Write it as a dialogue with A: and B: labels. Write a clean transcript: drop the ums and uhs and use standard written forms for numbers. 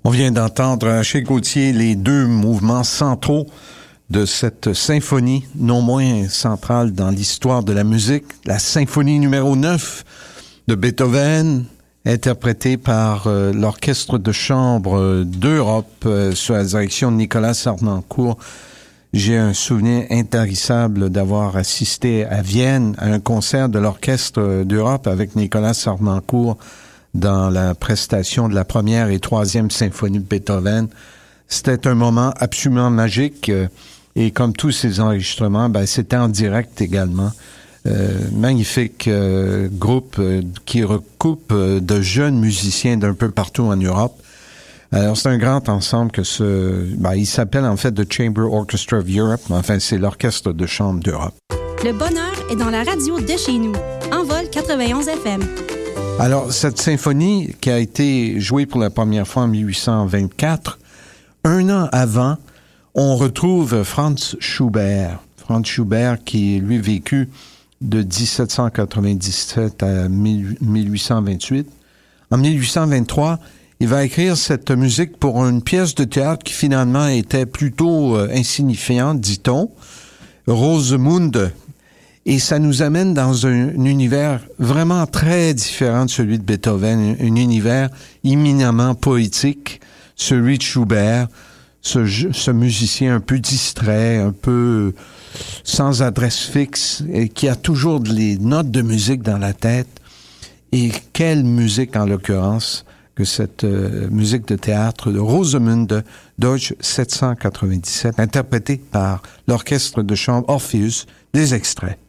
A: On vient d'entendre à Achille Gauthier les deux mouvements centraux de cette symphonie, non moins centrale dans l'histoire de la musique, la symphonie numéro 9 de Beethoven, interprétée par l'Orchestre de chambre d'Europe sous la direction de Nicolas Harnoncourt. J'ai un souvenir intarissable d'avoir assisté à Vienne à un concert de l'Orchestre d'Europe avec Nicolas Harnoncourt dans la prestation de la première et troisième symphonie de Beethoven. C'était un moment absolument magique et comme tous ces enregistrements, c'était en direct également. Magnifique groupe qui recoupe de jeunes musiciens d'un peu partout en Europe. Alors, c'est un grand ensemble que il s'appelle en fait The Chamber Orchestra of Europe, mais enfin, c'est l'Orchestre de chambre d'Europe.
B: Le bonheur est dans la radio de chez nous. Envol 91 FM.
A: Alors, cette symphonie qui a été jouée pour la première fois en 1824, un an avant, on retrouve Franz Schubert. Franz Schubert qui, lui, vécu de 1797 à 1828. En 1823, il va écrire cette musique pour une pièce de théâtre qui finalement était plutôt insignifiante, dit-on, Rosemunde. Et ça nous amène dans un univers vraiment très différent de celui de Beethoven, un univers éminemment poétique, celui de Schubert, ce musicien un peu distrait, un peu sans adresse fixe, et qui a toujours les notes de musique dans la tête. Et quelle musique en l'occurrence que cette musique de théâtre de Rosemunde, Deutsch 797, interprétée par l'Orchestre de chambre Orpheus, des extraits.